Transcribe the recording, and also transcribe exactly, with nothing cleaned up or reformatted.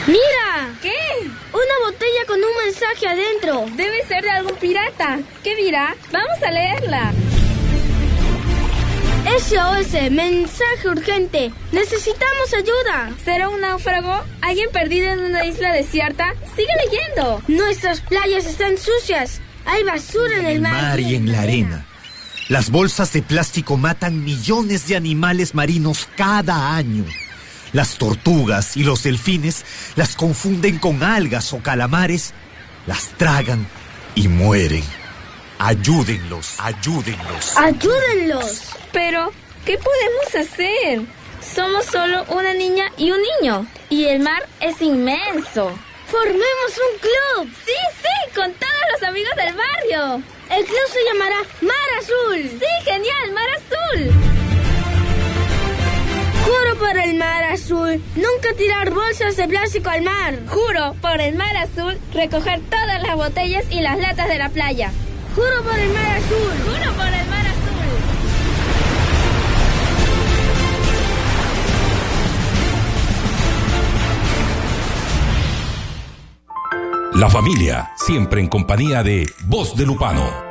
¡Mira! ¿Qué? Una botella con un mensaje adentro. Debe ser de algún pirata. ¿Qué dirá? Vamos a leerla. S O S, mensaje urgente. Necesitamos ayuda. ¿Será un náufrago? ¿Alguien perdido en una isla desierta? Sigue leyendo. Nuestras playas están sucias. Hay basura en el mar. mar y en la arena. Las bolsas de plástico matan millones de animales marinos cada año. Las tortugas y los delfines las confunden con algas o calamares, las tragan y mueren. Ayúdenlos, ayúdenlos. ¡Ayúdenlos! Pero, ¿qué podemos hacer? Somos solo una niña y un niño. Y el mar es inmenso. ¡Formemos un club! ¡Sí, sí! ¡Con todos los amigos del barrio! El club se llamará Mar Azul. ¡Sí, genial! ¡Mar Azul! Juro por el Mar Azul nunca tirar bolsas de plástico al mar. Juro por el Mar Azul recoger todas las botellas y las latas de la playa. Juro por el Mar Azul. Juro por el Mar Azul. La familia, siempre en compañía de Voz de Lupano.